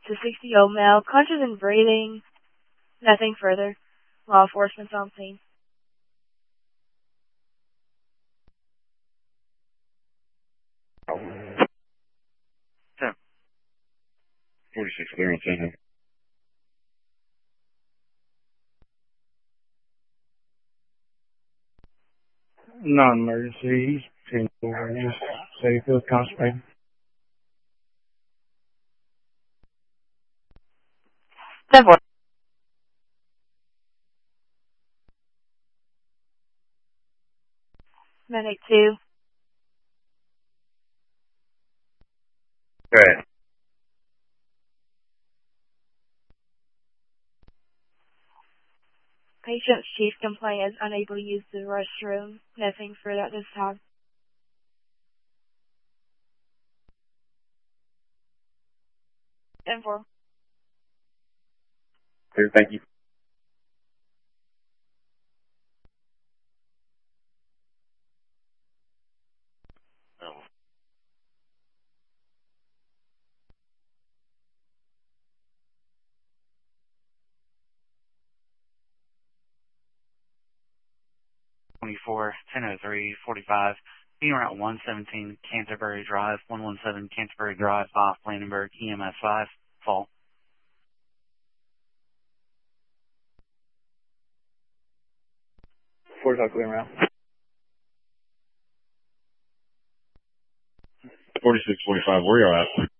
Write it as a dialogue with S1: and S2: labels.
S1: to 60-year-old male, conscious and breathing. Nothing further. Law enforcement's on scene.
S2: 46 clearance in. Non-emergency. He's said he feels constipated.
S1: Deborah. Medic 2.
S2: Right.
S1: Patient's chief complaint is unable to use the restroom. Nothing further at this time. 10-4.
S2: Clear, thank you. Oh.
S3: (24-10-03-45), being around 117 Canterbury Drive, 117 Canterbury Drive off Blandenburg, EMS 5, fall.
S2: 45 clear around. 46, 45, where you at?